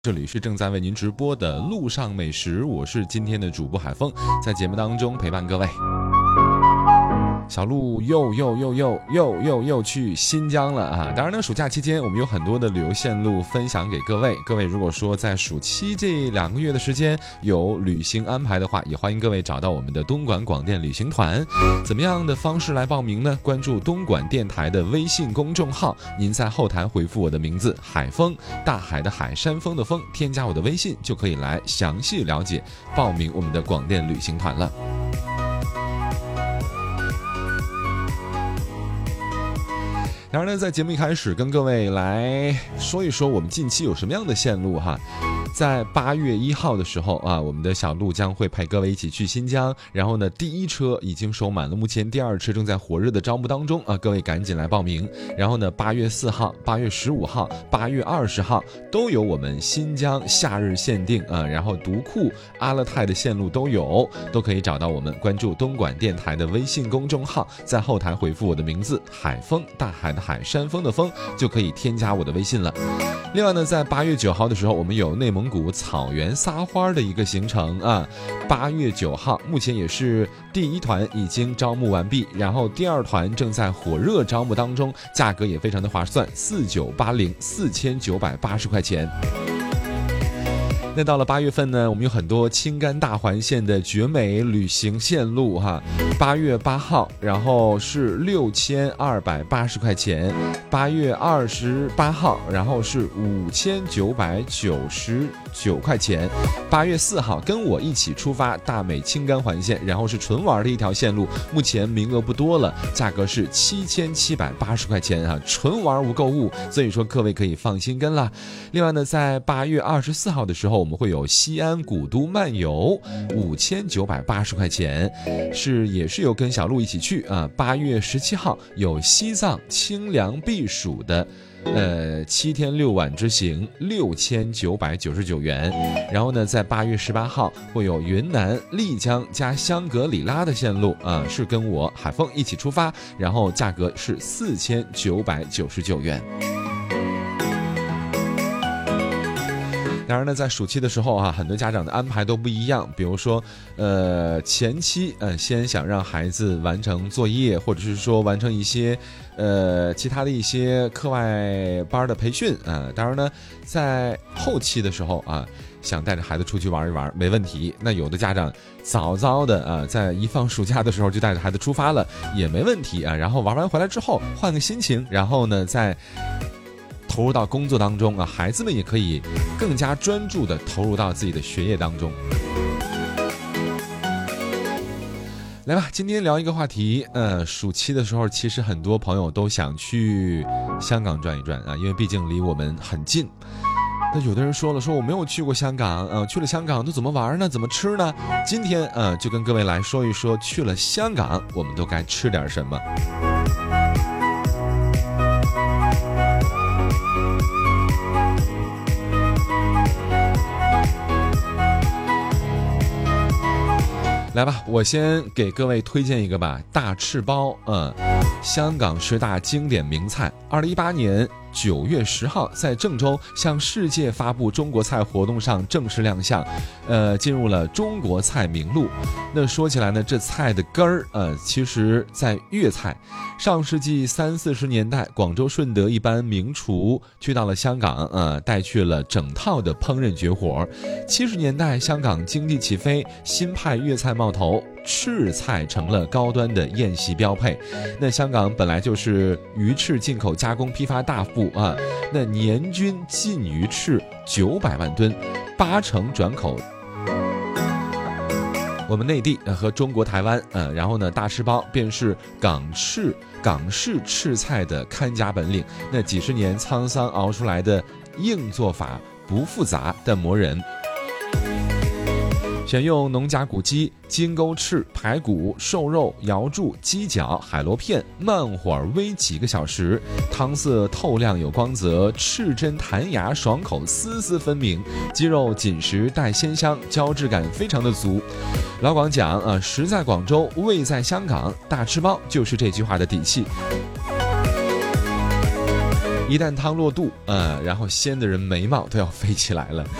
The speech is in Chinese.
这里是正在为您直播的路上美食，我是今天的主播海峰，在节目当中陪伴各位。小鹿又去新疆了啊！当然呢，暑假期间我们有很多的旅游线路分享给各位。各位如果说在暑期这2个月的时间有旅行安排的话，也欢迎各位找到我们的东莞广电旅行团。怎么样的方式来报名呢？关注东莞电台的微信公众号，您在后台回复我的名字海峰，大海的海，山峰的峰，添加我的微信就可以来详细了解报名我们的广电旅行团了。当然呢，在节目一开始跟各位来说一说我们近期有什么样的线路哈。在8月1号的时候啊，我们的小鹿将会陪各位一起去新疆，然后呢，第1车已经售满了，目前第2车正在火热的招募当中啊，各位赶紧来报名。然后呢，8月4号、8月15号、8月20号都有我们新疆夏日限定啊，然后独库、阿勒泰的线路都有，都可以找到我们。关注东莞电台的微信公众号，在后台回复我的名字海峰，大海的海，山峰的峰，就可以添加我的微信了。另外呢，在8月9号的时候，我们有内蒙古草原撒花的一个行程啊。8月9号，目前也是第1团已经招募完毕，然后第2团正在火热招募当中，价格也非常的划算，4980，4980块钱。那到了8月份呢，我们有很多青甘大环线的绝美旅行线路哈。8月8号，然后是6280块钱；8月28号，然后是5999块钱；8月4号，跟我一起出发大美青甘环线，然后是纯玩的一条线路，目前名额不多了，价格是7780块钱啊，纯玩无购物，所以说各位可以放心跟啦。另外呢，在8月24号的时候，我们会有西安古都漫游，5980块钱，也是有跟小鹿一起去啊。8月17号有西藏清凉避暑的7天6晚之行，6999元。然后呢，在8月18号会有云南丽江加香格里拉的线路啊，是跟我海峰一起出发，然后价格是4999元。当然呢，在暑期的时候啊，很多家长的安排都不一样。比如说，前期先想让孩子完成作业，或者是说完成一些其他的一些课外班的培训啊。当然呢，在后期的时候啊，想带着孩子出去玩一玩，没问题。那有的家长早早的啊，在一放暑假的时候就带着孩子出发了，也没问题啊。然后玩完回来之后，换个心情，然后呢，再投入到工作当中啊，孩子们也可以更加专注的投入到自己的学业当中。来吧，今天聊一个话题，暑期的时候，其实很多朋友都想去香港转一转啊，因为毕竟离我们很近。那有的人说我没有去过香港，去了香港都怎么玩呢？怎么吃呢？今天就跟各位来说一说，去了香港我们都该吃点什么。来吧，我先给各位推荐一个吧，大翅包，香港10大经典名菜，2018年9月10号在郑州向世界发布中国菜活动上正式亮相，进入了中国菜名录。那说起来呢，这菜的根儿其实在粤菜。上世纪30-40年代，广州顺德一班名厨去到了香港，带去了整套的烹饪绝活。70年代香港经济起飞，新派粤菜冒头，翅菜成了高端的宴席标配。那香港本来就是鱼翅进口加工批发大户啊，那年均进鱼翅900万吨，80%转口我们内地和中国台湾，然后呢，大翅包便是港式翅菜的看家本领。那几十年沧桑熬出来的硬做法，不复杂但磨人。选用农家骨鸡、金钩翅、排骨、瘦肉、瑶柱、鸡脚、海螺片，慢火煨几个小时，汤色透亮有光泽，翅胗弹牙爽口，丝丝分明，鸡肉紧实带鲜香，胶质感非常的足。老广讲食在广州，味在香港，大翅包就是这句话的底气。 一旦汤落肚，然后鲜的人眉毛都要飞起来了。